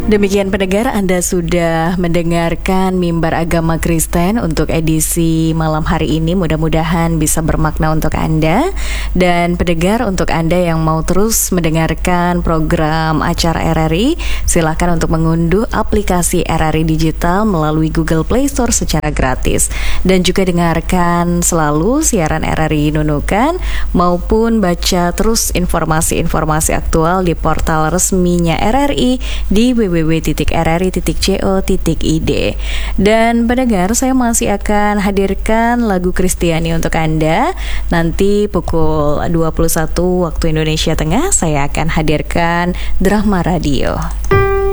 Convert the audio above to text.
Demikian pendengar, Anda sudah mendengarkan Mimbar Agama Kristen untuk edisi malam hari ini. Mudah-mudahan bisa bermakna untuk Anda. Dan pendengar, untuk Anda yang mau terus mendengarkan program acara RRI, silakan untuk mengunduh aplikasi RRI Digital melalui Google Play Store secara gratis. Dan juga dengarkan selalu siaran RRI Nunukan maupun baca terus informasi-informasi aktual di portal resminya RRI di www.rri.co.id. Dan pendengar, saya masih akan hadirkan lagu Kristiani untuk Anda. Nanti pukul 21 waktu Indonesia Tengah saya akan hadirkan Drama Radio.